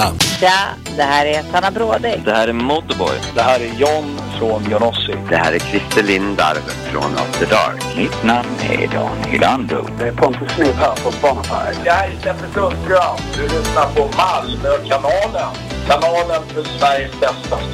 Ja, det här är Sanna Bråding. Det här är Motorboy. Det här är John från Jonossi. Det här är Christer Lindarw från After Dark. Mitt namn är Daniel Andro. Det är Pontus Smith här från Bonafide. Det här är Steffen Sundström. Du lyssnar på Malmökanalen. Kanalen för Sveriges bästa stad.